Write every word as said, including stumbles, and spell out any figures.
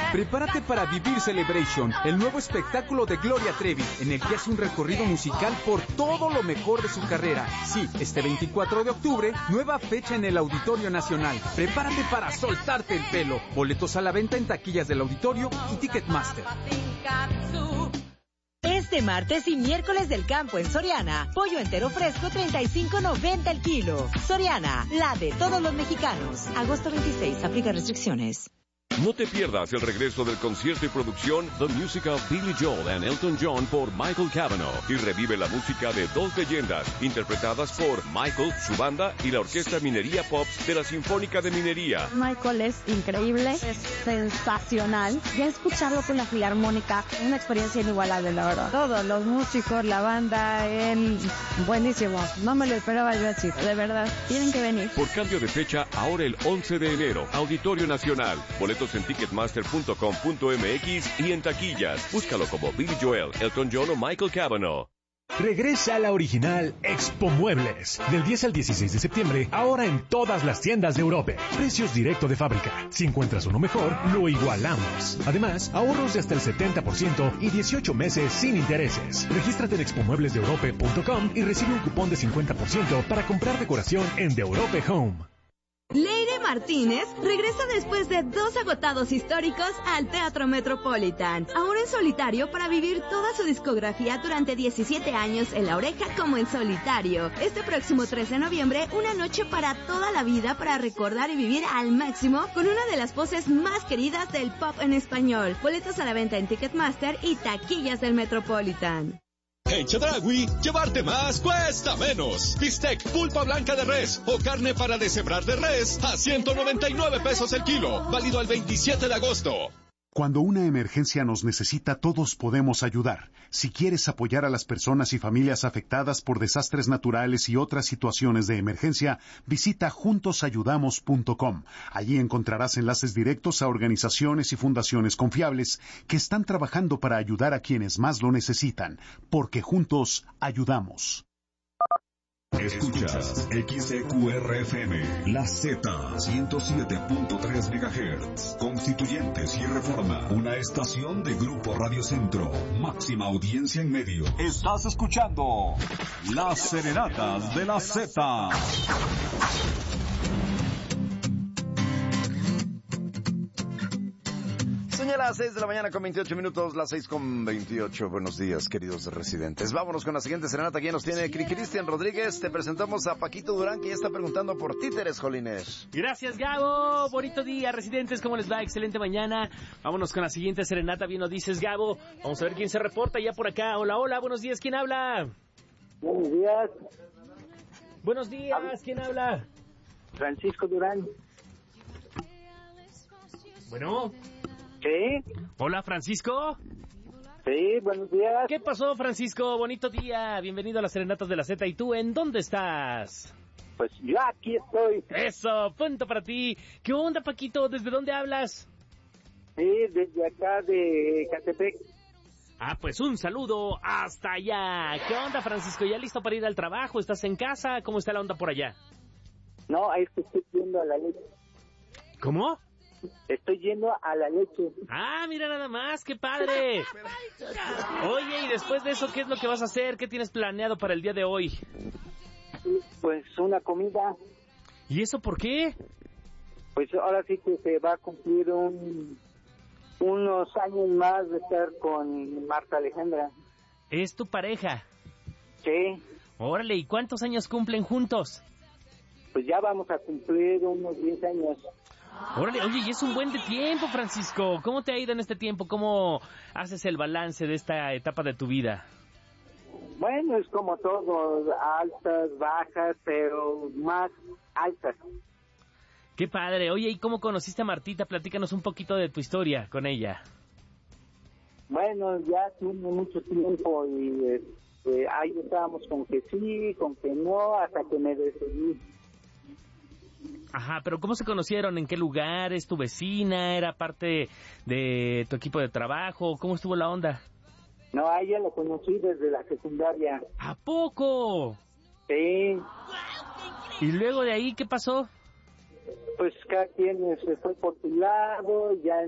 Prepárate para vivir Celebration, el nuevo espectáculo de Gloria Trevi, en el que hace un recorrido musical por todo lo mejor de su carrera. Sí, este veinticuatro de octubre, nueva fecha en el Auditorio Nacional. Prepárate para soltarte el pelo. Boletos a la venta en taquillas del auditorio y Ticketmaster. Este martes y miércoles del campo en Soriana, pollo entero fresco treinta y cinco noventa el kilo. Soriana, la de todos los mexicanos. Agosto veintiséis, aplica restricciones. No te pierdas el regreso del concierto y producción The Music of Billy Joel and Elton John por Michael Cavanaugh y revive la música de dos leyendas interpretadas por Michael, su banda y la Orquesta Minería Pops de la Sinfónica de Minería. Michael es increíble, es sensacional. Ya escucharlo con la Filarmónica, una experiencia inigualable, la verdad. Todos los músicos, la banda, él, buenísimo. No me lo esperaba yo así, de verdad. Tienen que venir. Por cambio de fecha, ahora el once de enero, Auditorio Nacional. Boletos en ticketmaster punto com punto m x y en taquillas. Búscalo como Billy Joel, Elton John o Michael Cavanaugh. Regresa a la original Expo Muebles. Del diez al dieciséis de septiembre, ahora en todas las tiendas de Europa. Precios directo de fábrica. Si encuentras uno mejor, lo igualamos. Además, ahorros de hasta el setenta por ciento y dieciocho meses sin intereses. Regístrate en expo muebles de europe punto com y recibe un cupón de cincuenta por ciento para comprar decoración en The Europe Home. Leire Martínez regresa después de dos agotados históricos al Teatro Metropolitan, ahora en solitario para vivir toda su discografía durante diecisiete años en La Oreja como en solitario. Este próximo tres de noviembre, una noche para toda la vida para recordar y vivir al máximo con una de las voces más queridas del pop en español. Boletos a la venta en Ticketmaster y taquillas del Metropolitan. En Chedraui, llevarte más cuesta menos. Bistec, pulpa blanca de res o carne para deshebrar de res a ciento noventa y nueve pesos el kilo. Válido el veintisiete de agosto. Cuando una emergencia nos necesita, todos podemos ayudar. Si quieres apoyar a las personas y familias afectadas por desastres naturales y otras situaciones de emergencia, visita juntos ayudamos punto com. Allí encontrarás enlaces directos a organizaciones y fundaciones confiables que están trabajando para ayudar a quienes más lo necesitan, porque juntos ayudamos. Escuchas X E Q R F M, La Z, ciento siete punto tres megahertz. Constituyentes y Reforma, una estación de Grupo Radio Centro. Máxima audiencia en medio. Estás escuchando Las Serenatas de la Z. Señoras, seis de la mañana con veintiocho minutos, las seis con veintiocho. Buenos días, queridos residentes. Vámonos con la siguiente serenata. ¿Quién nos tiene? Cristian Rodríguez. Te presentamos a Paquito Durán, que ya está preguntando por títeres, Jolines. Gracias, Gabo. Bonito día, residentes. ¿Cómo les va? Excelente mañana. Vámonos con la siguiente serenata. Bien nos dices, Gabo. Vamos a ver quién se reporta ya por acá. Hola, hola. Buenos días. ¿Quién habla? Buenos días. Buenos días. ¿Quién habla? Francisco Durán. Bueno. Sí. Hola, Francisco. Sí, buenos días. ¿Qué pasó, Francisco? Bonito día. Bienvenido a las Serenatas de la Z. ¿Y tú en dónde estás? Pues yo aquí estoy. Eso, punto para ti. ¿Qué onda, Paquito? ¿Desde dónde hablas? Sí, desde acá de Catepec. Ah, pues un saludo hasta allá. ¿Qué onda, Francisco? ¿Ya listo para ir al trabajo? ¿Estás en casa? ¿Cómo está la onda por allá? No, es que estoy yendo a la leche. ¿Cómo? Estoy yendo a la leche. Ah, mira nada más, qué padre. Oye, y después de eso, ¿qué es lo que vas a hacer? ¿Qué tienes planeado para el día de hoy? Pues una comida. ¿Y eso por qué? Pues ahora sí que se va a cumplir un, unos años más de estar con Marta Alejandra. ¿Es tu pareja? Sí. Órale, ¿y cuántos años cumplen juntos? Pues ya vamos a cumplir unos diez años. Órale, oye, y es un buen de tiempo, Francisco. ¿Cómo te ha ido en este tiempo? ¿Cómo haces el balance de esta etapa de tu vida? Bueno, es como todo, altas, bajas, pero más altas. Qué padre. Oye, ¿y cómo conociste a Martita? Platícanos un poquito de tu historia con ella. Bueno, ya tiene mucho tiempo y este, ahí estábamos con que sí, con que no, hasta que me decidí. Ajá, pero ¿cómo se conocieron? ¿En qué lugar? ¿Es tu vecina? ¿Era parte de tu equipo de trabajo? ¿Cómo estuvo la onda? No, a ella la conocí desde la secundaria. ¿A poco? Sí. ¿Y luego de ahí qué pasó? Pues cada quien se fue por su lado, ya